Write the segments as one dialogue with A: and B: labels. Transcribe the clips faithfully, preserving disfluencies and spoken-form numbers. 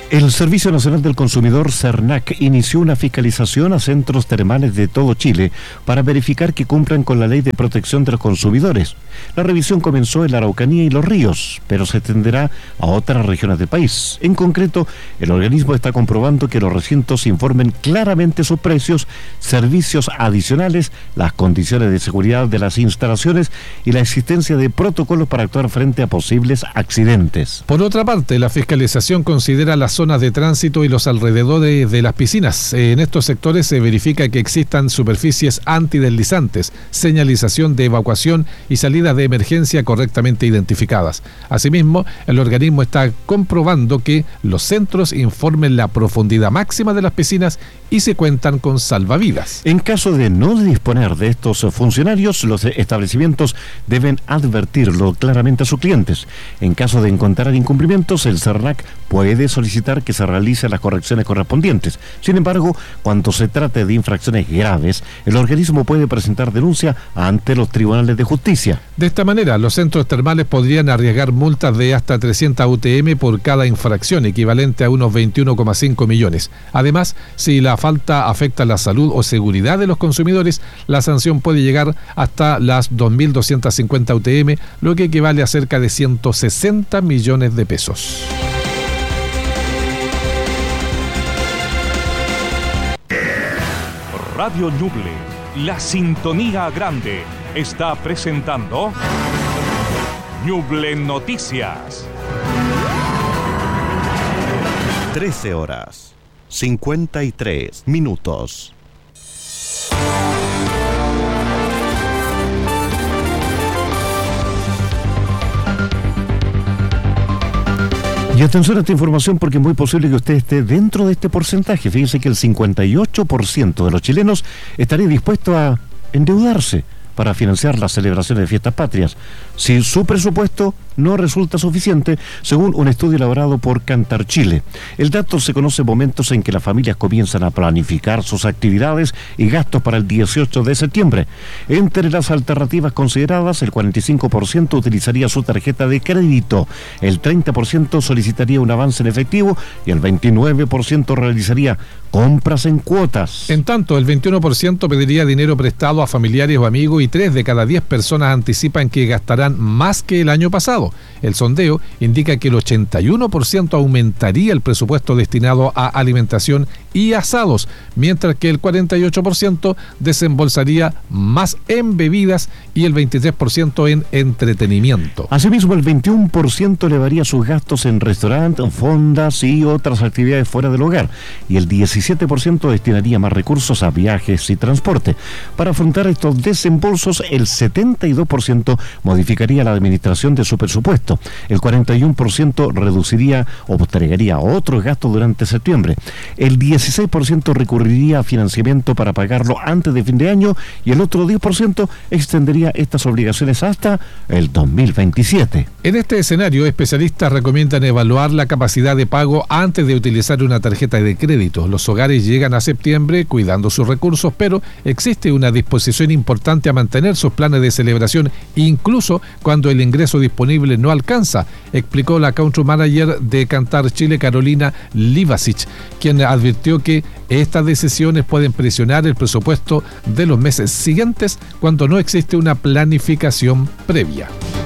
A: El Servicio Nacional del Consumidor, SERNAC, inició una fiscalización a centros termales de todo Chile para verificar que cumplan con la Ley de Protección de los Consumidores. La revisión comenzó en la Araucanía y Los Ríos, pero se extenderá a otras regiones del país. En concreto, el organismo está comprobando que los recintos informen claramente sus precios, servicios adicionales, las condiciones de seguridad de las instalaciones y la existencia de protocolos para actuar frente a posibles accidentes.
B: Por otra parte, la fiscalización considera las zonas de tránsito y los alrededores de las piscinas. En estos sectores se verifica que existan superficies antideslizantes, señalización de evacuación y salidas de emergencia correctamente identificadas. Asimismo, el organismo está comprobando que los centros informen la profundidad máxima de las piscinas y se cuentan con salvavidas.
A: En caso de no disponer de estos funcionarios, los establecimientos deben advertirlo claramente a sus clientes. En caso de encontrar incumplimientos, el SERNAC puede solicitar que se realicen las correcciones correspondientes. Sin embargo, cuando se trate de infracciones graves, el organismo puede presentar denuncia ante los tribunales de justicia.
B: De esta manera, los centros termales podrían arriesgar multas de hasta trescientas U T M por cada infracción, equivalente a unos veintiuno coma cinco millones. Además, si la falta afecta la salud o seguridad de los consumidores, la sanción puede llegar hasta las dos mil doscientas cincuenta U T M, lo que equivale a cerca de ciento sesenta millones de pesos.
C: Radio Ñuble, la sintonía grande, está presentando Ñuble Noticias.
D: trece horas, cincuenta y tres minutos.
A: Y atención a esta información porque es muy posible que usted esté dentro de este porcentaje. Fíjese que el cincuenta y ocho por ciento de los chilenos estaría dispuesto a endeudarse para financiar las celebraciones de fiestas patrias, si su presupuesto no resulta suficiente, según un estudio elaborado por Cantar Chile. El dato se conoce en momentos en que las familias comienzan a planificar sus actividades y gastos para el dieciocho de septiembre. Entre las alternativas consideradas, el cuarenta y cinco por ciento utilizaría su tarjeta de crédito, el treinta por ciento solicitaría un avance en efectivo y el veintinueve por ciento realizaría compras en cuotas.
B: En tanto, el veintiuno por ciento pediría dinero prestado a familiares o amigos y tres de cada diez personas anticipan que gastarán más que el año pasado. El sondeo indica que el ochenta y uno por ciento aumentaría el presupuesto destinado a alimentación y asados, mientras que el cuarenta y ocho por ciento desembolsaría más en bebidas y el veintitrés por ciento en entretenimiento.
A: Asimismo, el veintiuno por ciento elevaría sus gastos en restaurantes, fondas y otras actividades fuera del hogar, y el diecisiete por ciento destinaría más recursos a viajes y transporte. Para afrontar estos desembolsos, el setenta y dos por ciento modificaría la administración de su presupuesto, el cuarenta y uno por ciento reduciría o postergaría otros gastos durante septiembre, el dieciséis por ciento recurriría a financiamiento para pagarlo antes de fin de año y el otro diez por ciento extendería estas obligaciones hasta el dos mil veintisiete.
B: En este escenario, especialistas recomiendan evaluar la capacidad de pago antes de utilizar una tarjeta de crédito. Los hogares llegan a septiembre cuidando sus recursos, pero existe una disposición importante a mantener sus planes de celebración, incluso cuando el ingreso disponible no alcanza, explicó la country manager de Cantar Chile, Carolina Livasic, quien advirtió que estas decisiones pueden presionar el presupuesto de los meses siguientes cuando no existe una planificación previa.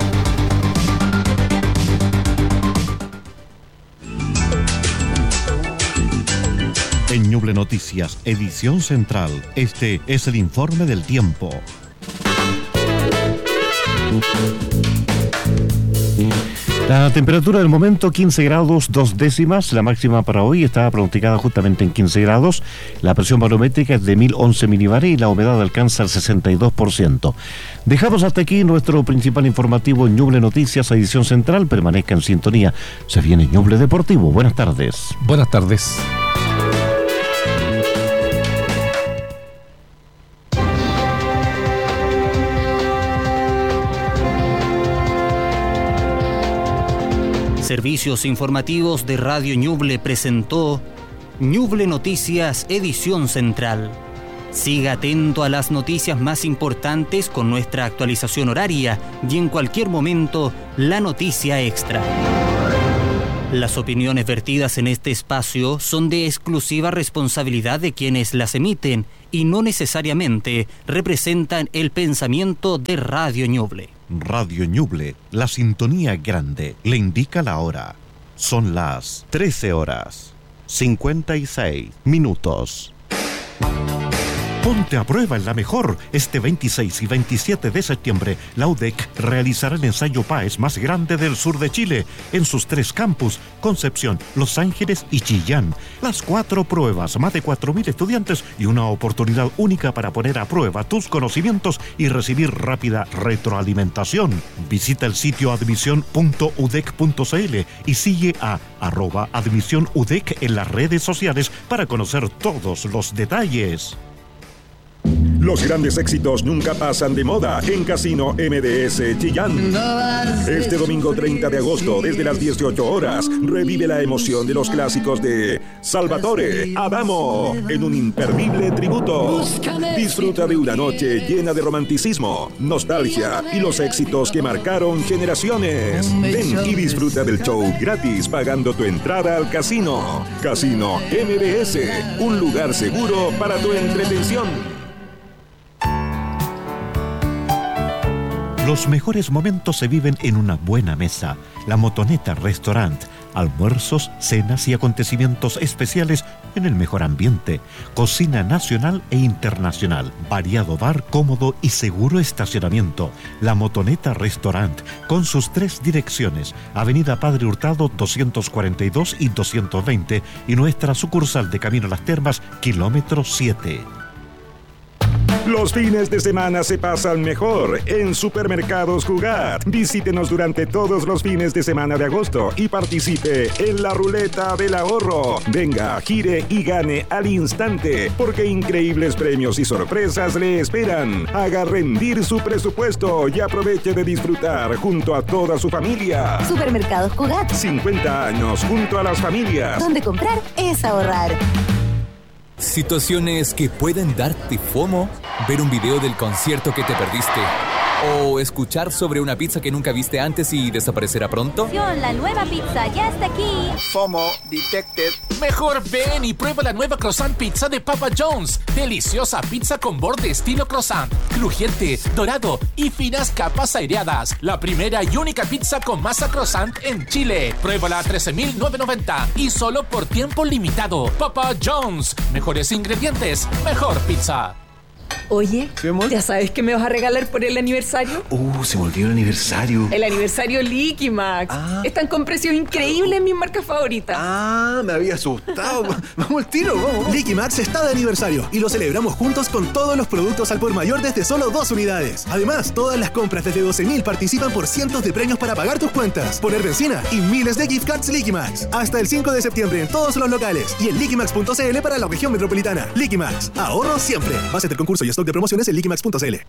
D: En Ñuble Noticias, edición central, este es el informe del tiempo.
A: La temperatura del momento quince grados dos décimas, la máxima para hoy está pronosticada justamente en quince grados, la presión barométrica es de mil once milibares y la humedad alcanza el sesenta y dos por ciento. Dejamos hasta aquí nuestro principal informativo en Ñuble Noticias, edición central, permanezca en sintonía, se viene Ñuble Deportivo, buenas tardes.
B: Buenas tardes.
E: Servicios informativos de Radio Ñuble presentó Ñuble Noticias, edición central. Siga atento a las noticias más importantes con nuestra actualización horaria y en cualquier momento la noticia extra. Las opiniones vertidas en este espacio son de exclusiva responsabilidad de quienes las emiten y no necesariamente representan el pensamiento de Radio Ñuble.
D: Radio Ñuble, la sintonía grande, le indica la hora. Son las trece horas, cincuenta y seis minutos. Ponte a prueba en la mejor. Este veintiséis y veintisiete de septiembre, la U D E C realizará el ensayo P A E S más grande del sur de Chile, en sus tres campus, Concepción, Los Ángeles y Chillán. Las cuatro pruebas, más de cuatro mil estudiantes y una oportunidad única para poner a prueba tus conocimientos y recibir rápida retroalimentación. Visita el sitio admisión punto u d e c punto c l y sigue a arroba admisión U D E C en las redes sociales para conocer todos los detalles.
F: Los grandes éxitos nunca pasan de moda en Casino M D S Chillán. Este domingo treinta de agosto, desde las dieciocho horas, revive la emoción de los clásicos de Salvatore, Adamo, en un imperdible tributo. Disfruta de una noche llena de romanticismo, nostalgia y los éxitos que marcaron generaciones. Ven y disfruta del show gratis pagando tu entrada al casino. Casino M D S, un lugar seguro para tu entretención.
D: Los mejores momentos se viven en una buena mesa. La Motoneta Restaurant. Almuerzos, cenas y acontecimientos especiales en el mejor ambiente. Cocina nacional e internacional. Variado bar, cómodo y seguro estacionamiento. La Motoneta Restaurant, con sus tres direcciones. Avenida Padre Hurtado doscientos cuarenta y dos y doscientos veinte y nuestra sucursal de Camino a las Termas, kilómetro siete.
F: Los fines de semana se pasan mejor en Supermercados Jugar. Visítenos durante todos los fines de semana de agosto y participe en la ruleta del ahorro. Venga, gire y gane al instante, porque increíbles premios y sorpresas le esperan. Haga rendir su presupuesto y aproveche de disfrutar junto a toda su familia.
G: Supermercados Jugar.
F: cincuenta años junto a las familias.
G: Donde comprar es ahorrar.
H: Situaciones que pueden darte FOMO, ver un video del concierto que te perdiste o escuchar sobre una pizza que nunca viste antes y desaparecerá pronto.
G: La nueva pizza ya está aquí.
I: FOMO detected.
J: Mejor ven y prueba la nueva croissant pizza de Papa John's. Deliciosa pizza con borde estilo croissant, crujiente, dorado y finas capas aireadas. La primera y única pizza con masa croissant en Chile. Pruébala a trece mil novecientos noventa y solo por tiempo limitado. Papa John's. Mejores ingredientes, mejor pizza.
K: Oye, ¿ya sabes qué me vas a regalar por el aniversario?
I: Uh, se me olvidó el aniversario.
K: El aniversario Liquimax. Ah. Están con precios increíbles en mis marcas favoritas.
I: Ah, me había asustado. Vamos al tiro, vamos.
L: Liquimax está de aniversario y lo celebramos juntos con todos los productos al por mayor desde solo dos unidades. Además, todas las compras desde doce mil participan por cientos de premios para pagar tus cuentas, poner benzina y miles de gift cards Liquimax. Hasta el cinco de septiembre en todos los locales y en liquimax punto c l para la región metropolitana. Liquimax, ahorro siempre. Base del concurso y stock de promociones en liquimax punto c l.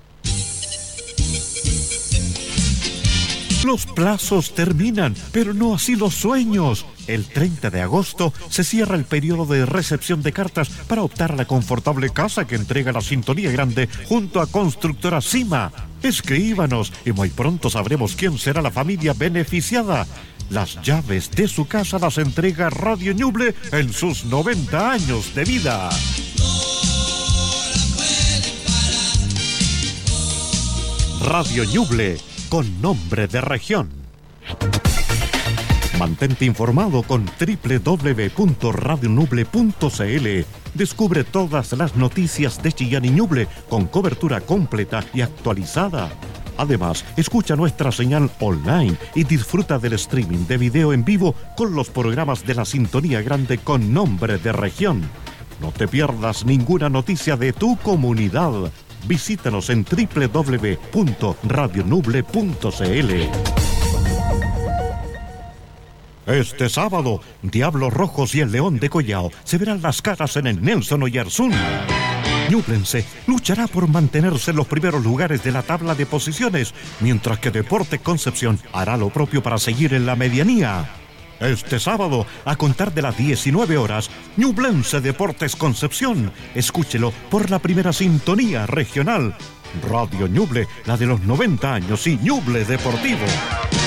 D: Los plazos terminan, pero no así los sueños. El treinta de agosto se cierra el periodo de recepción de cartas para optar a la confortable casa que entrega la Sintonía Grande junto a Constructora Cima. Escríbanos y muy pronto sabremos quién será la familia beneficiada. Las llaves de su casa las entrega Radio Ñuble en sus noventa años de vida. Radio Ñuble, con nombre de región. Mantente informado con doble u doble u doble u punto radio ñuble punto c l. Descubre todas las noticias de Chillán y Ñuble con cobertura completa y actualizada. Además, escucha nuestra señal online y disfruta del streaming de video en vivo con los programas de la Sintonía Grande con nombre de región. No te pierdas ninguna noticia de tu comunidad. Visítanos en doble u doble u doble u punto radio ñuble punto c l. Este sábado, Diablos Rojos y el León de Collao se verán las caras en el Nelson Oyarzún. Ñublense luchará por mantenerse en los primeros lugares de la tabla de posiciones, mientras que Deportes Concepción hará lo propio para seguir en la medianía. Este sábado, a contar de las diecinueve horas, Ñublense Deportes Concepción. Escúchelo por la primera sintonía regional. Radio Ñuble, la de los noventa años y Ñuble Deportivo.